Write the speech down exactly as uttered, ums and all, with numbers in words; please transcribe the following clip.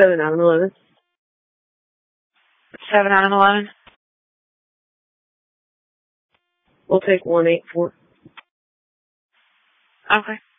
seven out of eleven. Seven out of eleven. We'll take one eight four. Okay.